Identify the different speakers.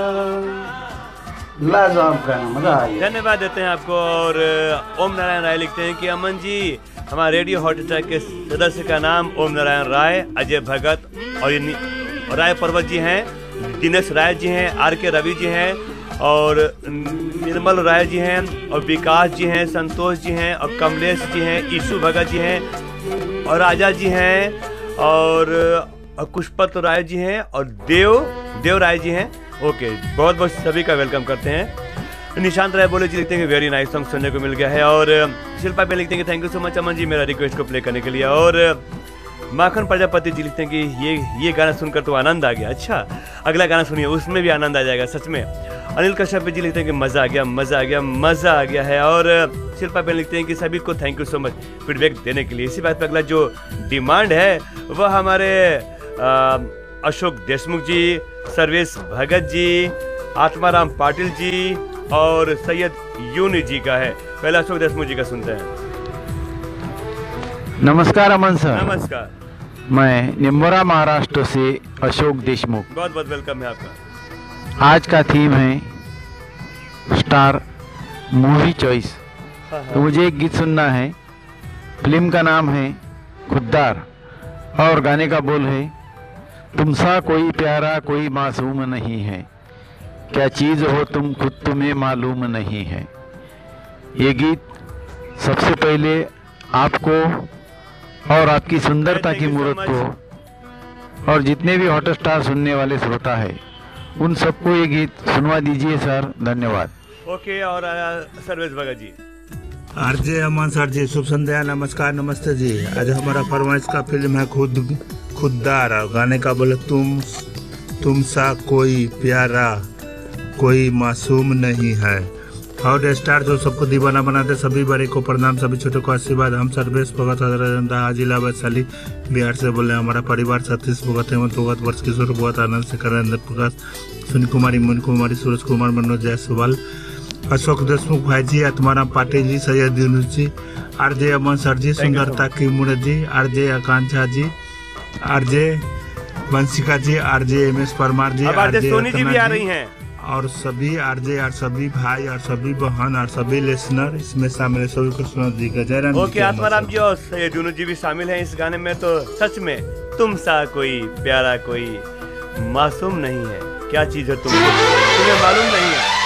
Speaker 1: लाजवाब गाना, मजा आ गया।
Speaker 2: धन्यवाद देते हैं आपको। और ओम नारायण राय लिखते हैं कि अमन जी, हमारे रेडियो हॉट अटैक के सदस्य का नाम ओम नारायण राय, अजय भगत और राय पर्वत जी हैं, दिनेश राय जी हैं, आर के रवि जी हैं, और निर्मल राय जी हैं, और विकास जी हैं, संतोष जी हैं, और कमलेश जी हैं, ईशु भगत जी हैं, और राजा जी हैं, और कुशपत राय जी हैं, और देव राय जी हैं। ओके, बहुत बहुत सभी का वेलकम करते हैं। निशांत राय बोले जी लिखते हैं कि वेरी नाइस सॉन्ग सुनने को मिल गया है। और शिल्पा पे लिखते हैं कि thank you so much Aman ji मेरा रिक्वेस्ट को प्ले करने के लिए। और माखन प्रजापति जी लिखते हैं कि ये गाना सुनकर तो आनंद आ गया। अच्छा, अगला गाना सुनिए, उसमें भी आनंद आ जाएगा सच में। अनिल कश्यप जी लिखते हैं कि मज़ा आ गया है। और शिल्पा पे लिखते हैं कि सभी को thank you so much feedback देने के लिए। इसी बात पर अगला जो डिमांड है वह हमारे अशोक देशमुख जी, सर्वेश भगत जी, आत्माराम पाटिल जी और सैयद यूनि जी का है। पहले अशोक देशमुख जी का सुनते हैं।
Speaker 3: नमस्कार अमन सर।
Speaker 2: नमस्कार,
Speaker 3: मैं निम्बोरा महाराष्ट्र से अशोक देशमुख।
Speaker 2: बहुत बहुत वेलकम है आपका।
Speaker 3: आज का थीम है स्टार मूवी चॉइस। तो मुझे एक गीत सुनना है। फिल्म का नाम है खुद्दार और गाने का बोल है, तुमसा कोई प्यारा कोई मासूम नहीं है, क्या चीज़ हो तुम खुद तुम्हें मालूम नहीं है। ये गीत सबसे पहले आपको और आपकी सुंदरता की मूर्त को और जितने भी हॉट स्टार सुनने वाले श्रोता है उन सबको ये गीत सुनवा दीजिए सर। धन्यवाद।
Speaker 2: ओके, और सर्वेश भगत जी।
Speaker 4: आरजे अमन सर जी, शुभ संध्या, नमस्कार, नमस्ते जी। आज हमारा फरमाइश का फिल्म है खुद्दार। गाने का बोले तुम सा कोई प्यारा कोई मासूम नहीं है। हॉट स्टार जो सबको दीवाना बनाते, सभी बड़े को प्रणाम, सभी छोटे को आशीर्वाद। हम सर्वेश भगत जनता जिला वैशाली बिहार से बोले। हमारा परिवार सतीश भगत, हेमंत भगत, वर्ष किशोर भगत, आनंद शेखर, अंदर प्रकाश, सुनील कुमारी, मोहन कुमारी, सूरज कुमार, मनोज जायसवाल, अशोक देशमुख भाई जी, आत्माराम पाटिल जी, सैयद यूनुस जी, आरजे अमन सर जी, सुंदरता की मूर्त जी, आरजे आकांक्षा जी, आरजे वंशिका जी, आरजे एमएस परमार जी,
Speaker 2: आरजे सोनी जी भी आ रही हैं,
Speaker 4: और सभी आरजे और सभी भाई और सभी बहन और सभी लिसनर इसमें शामिल है। सभी को सुना दीजिएगा। जय राम।
Speaker 2: ओके, आत्माराम जी और सैयद यूनुस जी भी शामिल हैं इस गाने में। तो सच में तुम सा कोई प्यारा कोई मासूम नहीं है, क्या चीज है तुम्हें मालूम नहीं है।